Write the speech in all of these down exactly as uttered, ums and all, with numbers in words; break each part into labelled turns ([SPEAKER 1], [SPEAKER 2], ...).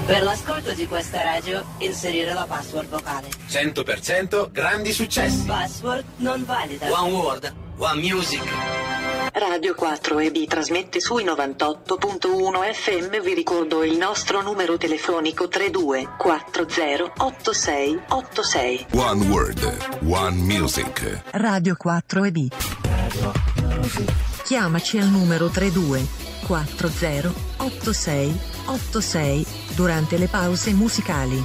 [SPEAKER 1] Per l'ascolto di questa radio, inserire la password vocale.
[SPEAKER 2] cento per cento grandi successi.
[SPEAKER 1] Password non valida.
[SPEAKER 3] One Word, One Music.
[SPEAKER 4] Radio quattro E B trasmette sui novantotto punto uno F M. Vi ricordo il nostro numero telefonico tre due quattro zero otto sei otto sei.
[SPEAKER 5] One Word, One Music.
[SPEAKER 6] Radio quattro E B. Chiamaci al numero tre due quattro zero otto sei otto sei durante le pause musicali.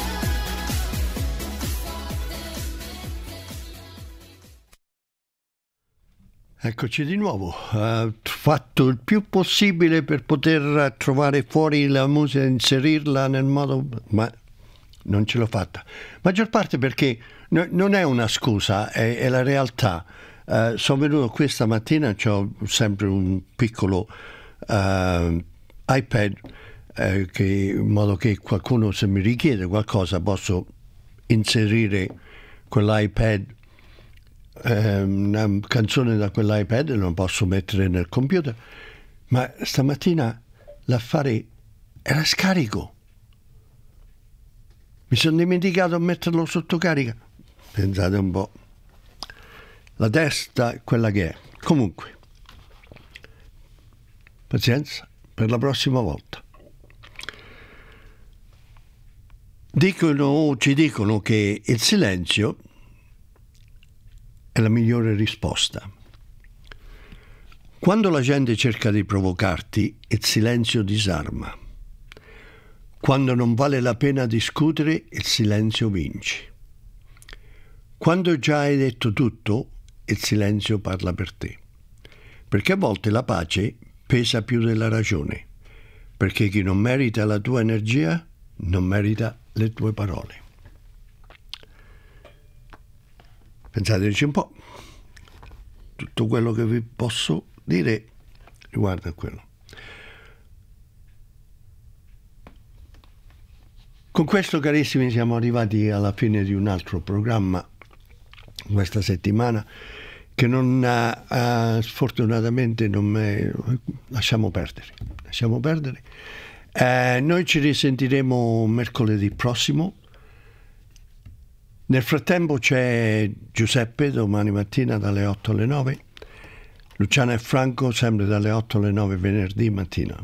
[SPEAKER 7] Eccoci di nuovo. Ho fatto il più possibile per poter trovare fuori la musica, inserirla nel modo, ma non ce l'ho fatta. Maggior parte perché no, non è una scusa, è, è la realtà. Uh, sono venuto questa mattina, ho sempre un piccolo uh, iPad, uh, che, in modo che qualcuno, se mi richiede qualcosa, posso inserire quell'iPad, uh, una canzone da quell'iPad, e non posso mettere nel computer. Ma stamattina l'affare era scarico. Mi sono dimenticato di metterlo sotto carica. Pensate un po'. La testa è quella che è. Comunque, pazienza per la prossima volta. Dicono, ci dicono che il silenzio è la migliore risposta. Quando la gente cerca di provocarti, il silenzio disarma. Quando non vale la pena discutere, il silenzio vince. Quando già hai detto tutto, il silenzio parla per te. Perché a volte la pace pesa più della ragione, perché chi non merita la tua energia non merita le tue parole. Pensateci un po'. Tutto quello che vi posso dire riguarda quello. Con questo, carissimi, siamo arrivati alla fine di un altro programma questa settimana, che non uh, sfortunatamente non me lasciamo perdere lasciamo perdere eh, noi ci risentiremo mercoledì prossimo. Nel frattempo c'è Giuseppe domani mattina dalle otto alle nove, Luciana e Franco sempre dalle otto alle nove venerdì mattina.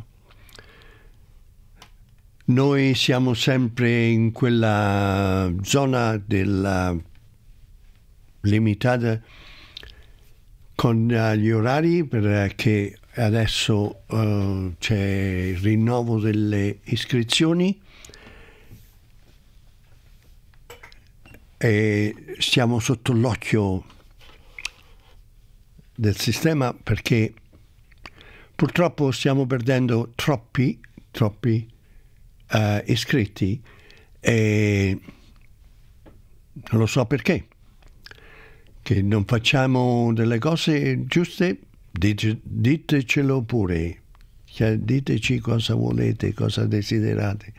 [SPEAKER 7] Noi siamo sempre in quella zona della limitata con gli orari, perché adesso uh, c'è il rinnovo delle iscrizioni e stiamo sotto l'occhio del sistema, perché purtroppo stiamo perdendo troppi troppi uh, iscritti e non lo so perché. Che non facciamo delle cose giuste, dite, ditecelo pure, cioè, diteci cosa volete, cosa desiderate.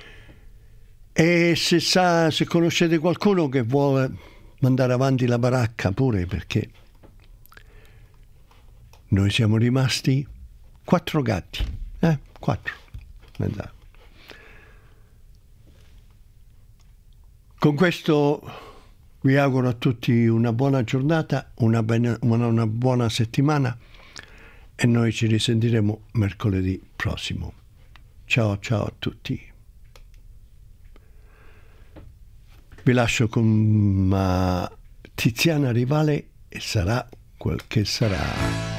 [SPEAKER 7] E se sa, se conoscete qualcuno che vuole mandare avanti la baracca pure, perché noi siamo rimasti quattro gatti, eh, quattro. Con questo vi auguro a tutti una buona giornata, una, bene, una, una buona settimana, e noi ci risentiremo mercoledì prossimo. Ciao ciao a tutti. Vi lascio con uh, Tiziana Rivale e sarà quel che sarà.